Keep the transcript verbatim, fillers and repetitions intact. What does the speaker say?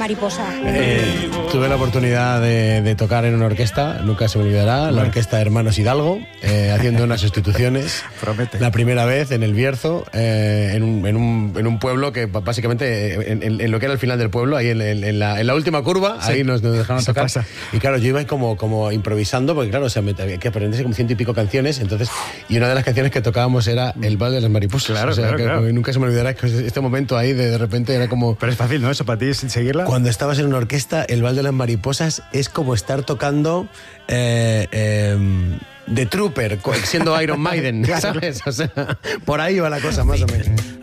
mariposa? Eh, tuve la oportunidad de, de tocar en una orquesta, nunca se me olvidará, la orquesta de Hermanos Hidalgo, eh, haciendo unas sustituciones. Promete. La primera vez en el Bierzo, eh, en, un, en, un, en un pueblo que básicamente, en, en, en lo que era el final del pueblo, ahí en, en, en, la, en la última curva, sí, ahí nos, nos dejaron tocar. Pasa. Y claro, yo iba como, como improvisando, porque claro, o sea, me, había que aprenderse como ciento y pico canciones, entonces, y una de las canciones que tocábamos era El Vals de las Mariposas. Claro, o sea, claro, que, claro. Nunca se me olvidará que este momento ahí de, de repente era como... Pero es fácil, ¿no? Eso para ti, sin seguirla. Cuando estabas en una orquesta, El Vals de las Mariposas es como estar tocando eh, eh, The Trooper, siendo Iron Maiden, ¿sabes? O sea, por ahí va la cosa más o menos.